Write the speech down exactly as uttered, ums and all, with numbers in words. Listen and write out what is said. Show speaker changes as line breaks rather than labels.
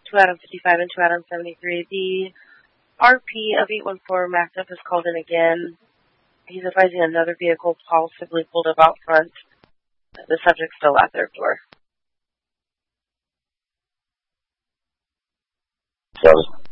two Adam fifty-five and two Adam seventy-three. The R P of eight one four Mastiff is called in again. He's advising another vehicle possibly pulled up out front. The subject's still at their door.
Seven.